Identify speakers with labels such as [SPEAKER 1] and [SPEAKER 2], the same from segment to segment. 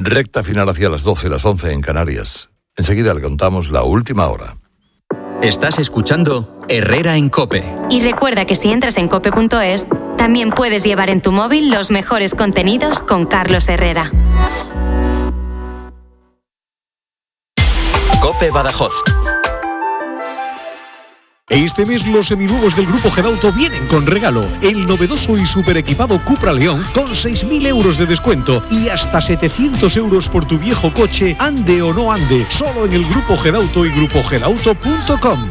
[SPEAKER 1] Recta final hacia las 12, las 11 en Canarias. Enseguida le contamos la última hora.
[SPEAKER 2] Estás escuchando Herrera en COPE.
[SPEAKER 3] Y recuerda que si entras en cope.es, también puedes llevar en tu móvil los mejores contenidos con Carlos Herrera.
[SPEAKER 2] COPE Badajoz.
[SPEAKER 4] Este mes los seminuevos del Grupo Gedauto vienen con regalo. El novedoso y super equipado Cupra León con 6.000 euros de descuento y hasta 700 euros por tu viejo coche, ande o no ande. Solo en el Grupo Gedauto y grupogedauto.com.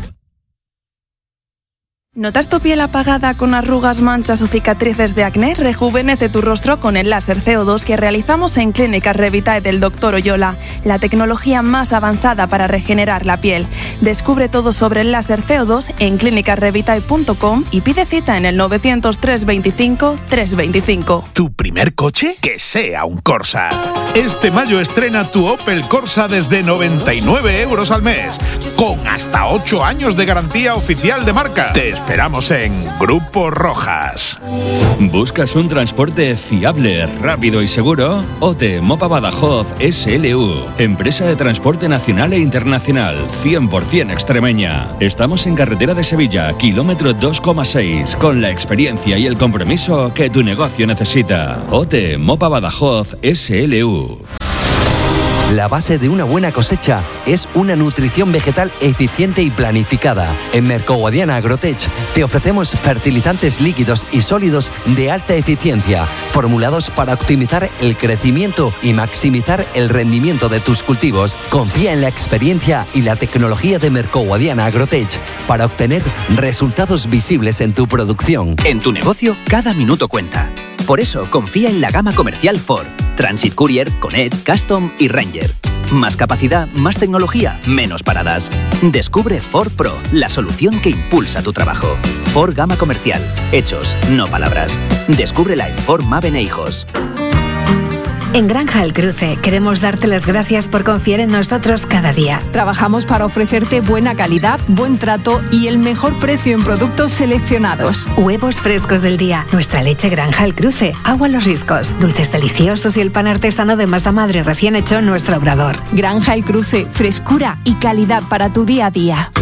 [SPEAKER 5] ¿Notas tu piel apagada con arrugas, manchas o cicatrices de acné? Rejuvenece tu rostro con el láser CO2 que realizamos en Clínicas Revitae del Dr. Oyola, la tecnología más avanzada para regenerar la piel. Descubre todo sobre el láser CO2 en clinicasrevitae.com y pide cita en el 900-325-325.
[SPEAKER 6] ¿Tu primer coche? Que sea un Corsa. Este mayo estrena tu Opel Corsa desde 99 euros al mes, con hasta 8 años de garantía oficial de marca. Te esperamos en Grupo Rojas.
[SPEAKER 7] ¿Buscas un transporte fiable, rápido y seguro? OTE Mopa Badajoz SLU, empresa de transporte nacional e internacional, 100% extremeña. Estamos en carretera de Sevilla, kilómetro 2,6, con la experiencia y el compromiso que tu negocio necesita. OTE Mopa Badajoz SLU.
[SPEAKER 8] La base de una buena cosecha es una nutrición vegetal eficiente y planificada. En Mercoguadiana Agrotech te ofrecemos fertilizantes líquidos y sólidos de alta eficiencia, formulados para optimizar el crecimiento y maximizar el rendimiento de tus cultivos. Confía en la experiencia y la tecnología de Mercoguadiana Agrotech para obtener resultados visibles en tu producción.
[SPEAKER 2] En tu negocio, cada minuto cuenta. Por eso, confía en la gama comercial Ford. Transit Courier, Connect, Custom y Ranger. Más capacidad, más tecnología, menos paradas. Descubre Ford Pro, la solución que impulsa tu trabajo. Ford Gama Comercial. Hechos, no palabras. Descúbrela en Ford Maven e Hijos.
[SPEAKER 9] En Granja El Cruce queremos darte las gracias por confiar en nosotros cada día.
[SPEAKER 10] Trabajamos para ofrecerte buena calidad, buen trato y el mejor precio en productos seleccionados.
[SPEAKER 9] Huevos frescos del día, nuestra leche Granja El Cruce, agua Los Riscos, dulces deliciosos y el pan artesano de masa madre recién hecho en nuestro obrador.
[SPEAKER 10] Granja El Cruce, frescura y calidad para tu día a día.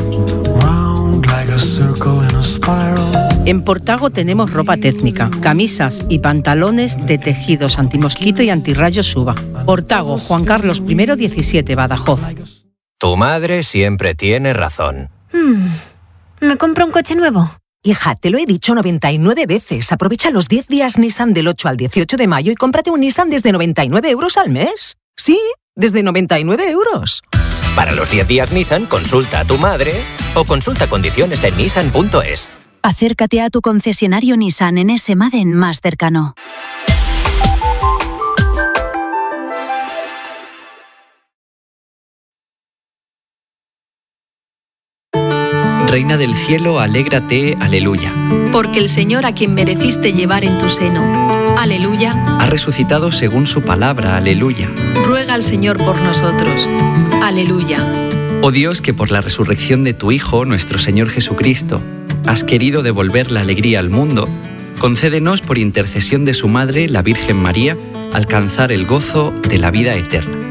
[SPEAKER 11] En Portago tenemos ropa técnica, camisas y pantalones de tejidos antimosquito y antirrayos Suba. Portago, Juan Carlos I 17, Badajoz.
[SPEAKER 12] Tu madre siempre tiene razón.
[SPEAKER 9] ¿Me compro un coche nuevo?
[SPEAKER 13] Hija, te lo he dicho 99 veces. Aprovecha los 10 días Nissan del 8 al 18 de mayo y cómprate un Nissan desde 99 euros al mes. Sí, desde 99 euros.
[SPEAKER 12] Para los 10 días Nissan, consulta a tu madre o consulta condiciones en nissan.es.
[SPEAKER 14] Acércate a tu concesionario Nissan en ese Maden más cercano.
[SPEAKER 15] Reina del cielo, alégrate, aleluya.
[SPEAKER 16] Porque el Señor a quien mereciste llevar en tu seno, aleluya,
[SPEAKER 15] ha resucitado según su palabra, aleluya.
[SPEAKER 16] Ruega al Señor por nosotros, aleluya.
[SPEAKER 15] Oh Dios, que por la resurrección de tu Hijo, nuestro Señor Jesucristo, has querido devolver la alegría al mundo, concédenos por intercesión de su Madre, la Virgen María, alcanzar el gozo de la vida eterna.